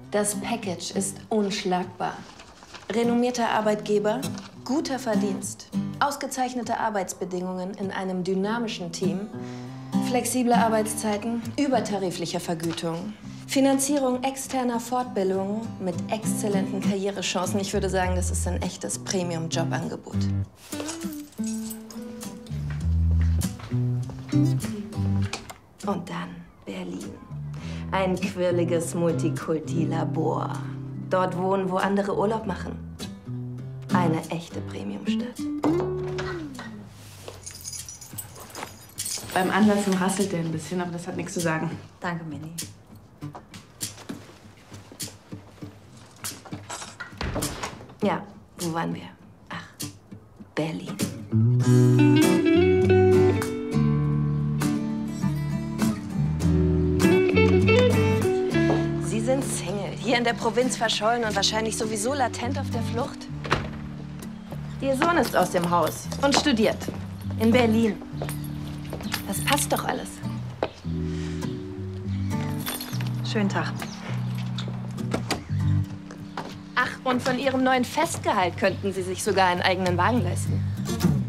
Das Package ist unschlagbar. Renommierter Arbeitgeber, guter Verdienst, ausgezeichnete Arbeitsbedingungen in einem dynamischen Team, flexible Arbeitszeiten, übertarifliche Vergütung, Finanzierung externer Fortbildungen mit exzellenten Karrierechancen. Ich würde sagen, das ist ein echtes Premium-Jobangebot. Und dann Berlin. Ein quirliges Multikulti-Labor. Dort wohnen, wo andere Urlaub machen. Eine echte Premiumstadt. Beim Anlassen rasselt der ein bisschen, aber das hat nichts zu sagen. Danke, Minnie. Ja, wo waren wir? Ach, Berlin. Sie sind Single, hier in der Provinz verschollen und wahrscheinlich sowieso latent auf der Flucht. Ihr Sohn ist aus dem Haus und studiert. In Berlin. Das passt doch alles. Schönen Tag. Ach, und von Ihrem neuen Festgehalt könnten Sie sich sogar einen eigenen Wagen leisten.